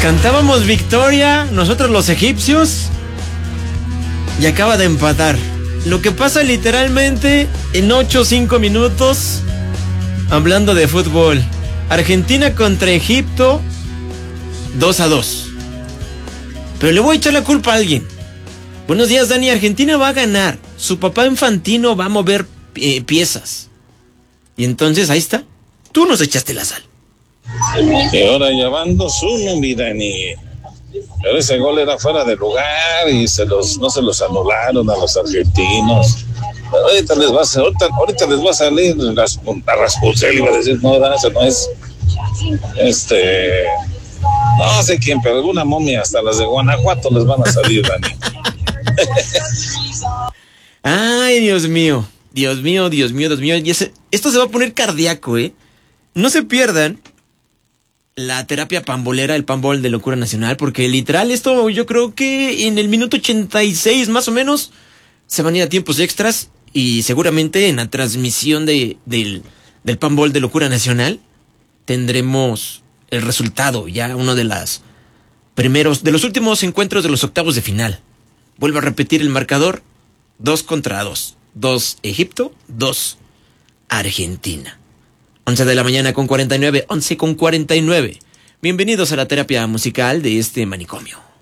cantábamos victoria, nosotros los egipcios, y acaba de empatar. Lo que pasa literalmente en 8 o 5 minutos, hablando de fútbol. Argentina contra Egipto, 2-2. Pero le voy a echar la culpa a alguien. Buenos días, Dani. Argentina va a ganar. Su papá Infantino va a mover piezas. Y entonces, ahí está. Tú nos echaste la sal. Y ahora ya van 2-1, mi Dani. Pero ese gol era fuera de lugar y no se los anularon a los argentinos. Pero ahorita les va a salir la Raspucel, iba a decir, no, eso no es. No sé quién, pero alguna momia, hasta las de Guanajuato les van a salir, Dani. Ay, Dios mío. Dios mío. Esto se va a poner cardíaco, ¿eh? No se pierdan la terapia pambolera, el pambol de locura nacional, porque literal esto yo creo que en el minuto 86 más o menos se van a ir a tiempos extras y seguramente en la transmisión del pambol de locura nacional tendremos el resultado, ya uno de los últimos encuentros de los octavos de final. Vuelvo a repetir el marcador, 2-2. 2 Egipto, 2 Argentina. 11 de la mañana con 49, 11 con 49. Bienvenidos a la terapia musical de este manicomio.